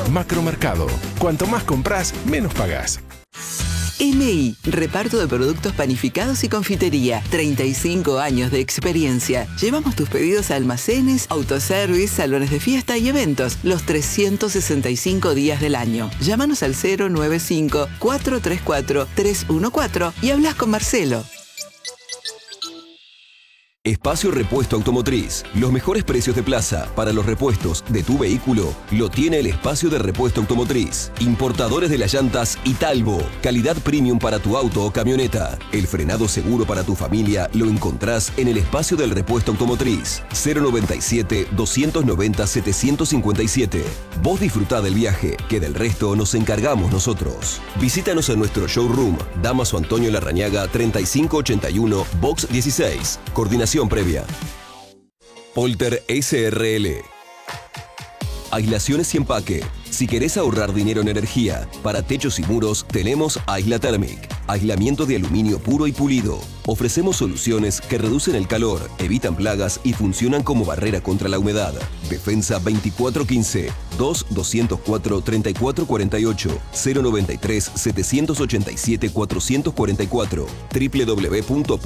Macromercado. Cuanto más compras, menos pagás. MI, reparto de productos panificados y confitería. 35 años de experiencia. Llevamos tus pedidos a almacenes, autoservice, salones de fiesta y eventos los 365 días del año. Llámanos al 095-434-314 y hablas con Marcelo. Espacio Repuesto Automotriz. Los mejores precios de plaza para los repuestos de tu vehículo lo tiene el Espacio de Repuesto Automotriz. Importadores de las llantas Italbo. Calidad premium para tu auto o camioneta. El frenado seguro para tu familia lo encontrás en el Espacio del Repuesto Automotriz. 097-290-757. Vos disfrutá del viaje, que del resto nos encargamos nosotros. Visítanos en nuestro showroom, Damaso Antonio Larrañaga 3581, Box 16. Coordinación previa. Polter SRL. Aislaciones y empaque. Si querés ahorrar dinero en energía, para techos y muros tenemos Aisla Thermic. Aislamiento de aluminio puro y pulido. Ofrecemos soluciones que reducen el calor, evitan plagas y funcionan como barrera contra la humedad. Defensa 2415 2204 3448 093 787 444 www